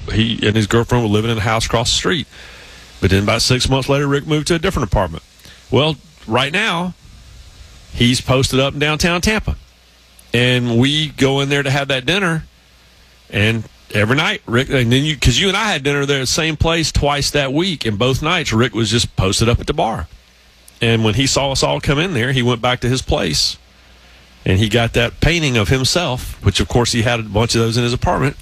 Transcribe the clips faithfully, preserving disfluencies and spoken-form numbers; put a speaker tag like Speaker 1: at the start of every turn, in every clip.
Speaker 1: he and his girlfriend were living in a house across the street. But then about six months later, Rick moved to a different apartment. Well, right now, he's posted up in downtown Tampa. And we go in there to have that dinner, and every night, Rick, and then you, because you and I had dinner there at the same place twice that week, and both nights, Rick was just posted up at the bar. And when he saw us all come in there, he went back to his place, and he got that painting of himself, which, of course, he had a bunch of those in his apartment.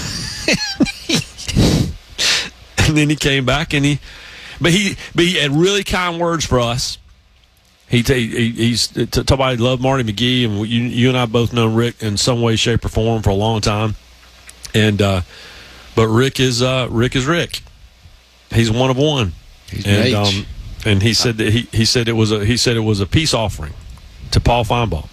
Speaker 1: And then he came back, and he, but he, but he had really kind words for us. He, he he's talking about he loved Marty McGee, and you, you and I both know Rick in some way, shape, or form for a long time. And uh, but Rick is uh, Rick is Rick. He's one of one.
Speaker 2: He's
Speaker 1: and um, and he said that he, he said it was a he said it was a peace offering to Paul Feinbaum.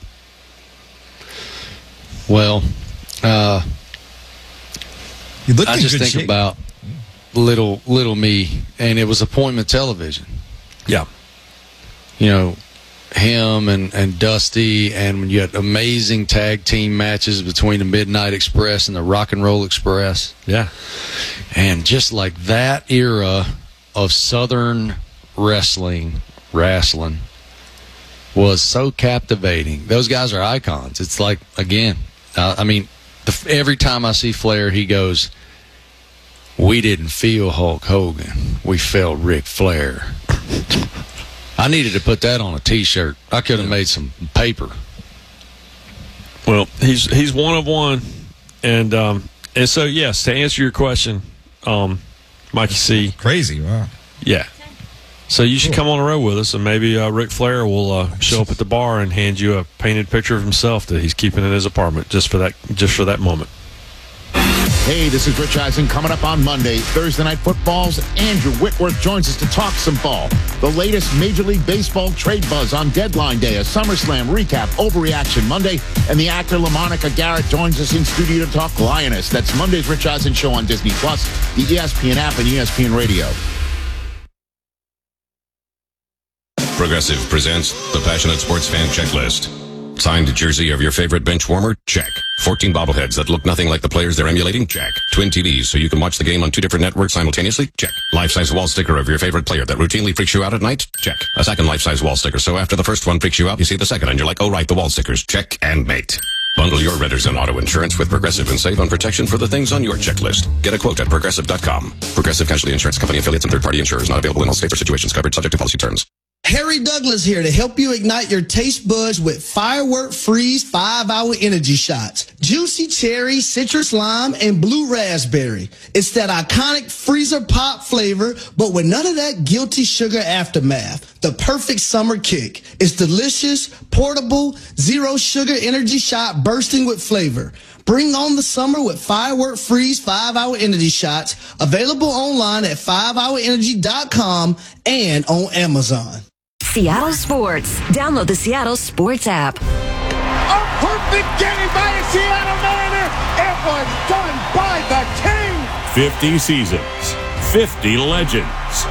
Speaker 2: Well, uh,
Speaker 3: you look
Speaker 2: I
Speaker 3: in
Speaker 2: just
Speaker 3: good
Speaker 2: think
Speaker 3: shape.
Speaker 2: about little little me, and it was appointment television.
Speaker 1: Yeah.
Speaker 2: You know, him and, and Dusty, and when you had amazing tag team matches between the Midnight Express and the Rock and Roll Express.
Speaker 1: Yeah.
Speaker 2: And just like that era of Southern wrestling, wrestling was so captivating. Those guys are icons. It's like, again, uh, I mean, the, every time I see Flair, he goes, "We didn't feel Hulk Hogan. We felt Ric Flair." I needed to put that on a T-shirt. I could have made some paper.
Speaker 1: Well, he's he's one of one, and um, and so yes, to answer your question, um, Mikey C,
Speaker 3: Crazy, wow.
Speaker 1: yeah. So you should come on the road with us, and maybe uh, Ric Flair will uh, show up at the bar and hand you a painted picture of himself that he's keeping in his apartment just for that just for that moment.
Speaker 4: Hey, this is Rich Eisen. Coming up on Monday, Thursday Night Football's Andrew Whitworth joins us to talk some ball. The latest Major League Baseball trade buzz on deadline day, a SummerSlam recap, Overreaction Monday, and the actor LaMonica Garrett joins us in studio to talk Lioness. That's Monday's Rich Eisen Show on Disney Plus, the E S P N app, and E S P N Radio.
Speaker 5: Progressive presents the Passionate Sports Fan Checklist. Signed jersey of your favorite bench warmer? Check. fourteen bobbleheads that look nothing like the players they're emulating? Check. Twin T Vs so you can watch the game on two different networks simultaneously? Check. Life-size wall sticker of your favorite player that routinely freaks you out at night? Check. A second life-size wall sticker so after the first one freaks you out, you see the second and you're like, oh right, the wall stickers. Check and mate. Bundle your renters and auto insurance with Progressive and save on protection for the things on your checklist. Get a quote at Progressive dot com. Progressive Casualty Insurance Company affiliates and third-party insurers not available in all states or situations covered subject to policy terms.
Speaker 6: Harry Douglas here to help you ignite your taste buds with Firework Freeze five hour energy shots. Juicy cherry, citrus lime, and blue raspberry. It's that iconic freezer pop flavor, but with none of that guilty sugar aftermath. The perfect summer kick. It's delicious, portable, zero sugar energy shot bursting with flavor. Bring on the summer with Firework Freeze five hour energy shots. Available online at five hour energy dot com and on Amazon.
Speaker 7: Seattle Sports. Download the Seattle Sports app.
Speaker 8: A perfect game by a Seattle Mariner. It was done by the King.
Speaker 9: fifty seasons, fifty legends,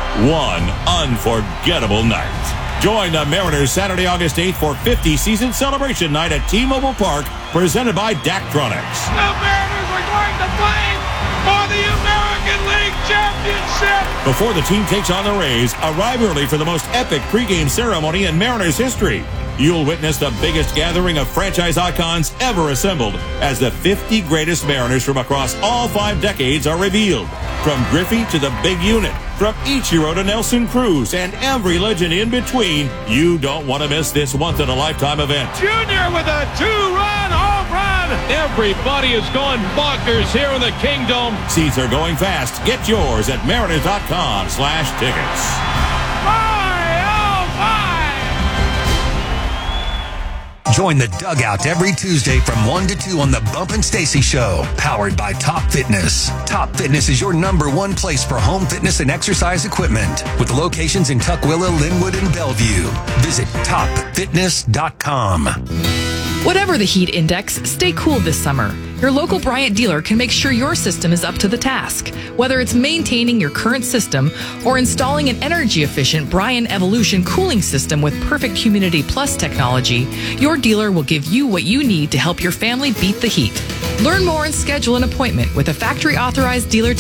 Speaker 9: one unforgettable night. Join the Mariners Saturday, August eighth for fifty season celebration night at T-Mobile Park, presented by Daktronics.
Speaker 8: The Mariners are going to play for the American League Championship.
Speaker 9: Before the team takes on the Rays, arrive early for the most epic pregame ceremony in Mariners history. You'll witness the biggest gathering of franchise icons ever assembled as the fifty greatest Mariners from across all five decades are revealed. From Griffey to the big unit, from Ichiro to Nelson Cruz, and every legend in between, you don't want to miss this once-in-a-lifetime event.
Speaker 8: Junior with a two-run home run. Everybody is going bonkers here in the Kingdom.
Speaker 9: Seats are going fast. Get yours at mariners dot com slash tickets.
Speaker 8: My, oh, my.
Speaker 10: Join the Dugout every Tuesday from one to two on the Bump and Stacy Show, powered by Top Fitness. Top Fitness is your number one place for home fitness and exercise equipment, with locations in Tukwila, Linwood, and Bellevue. Visit top fitness dot com.
Speaker 11: Whatever the heat index, stay cool this summer. Your local Bryant dealer can make sure your system is up to the task. Whether it's maintaining your current system or installing an energy-efficient Bryant Evolution cooling system with perfect Humidity Plus technology, your dealer will give you what you need to help your family beat the heat. Learn more and schedule an appointment with a factory-authorized dealer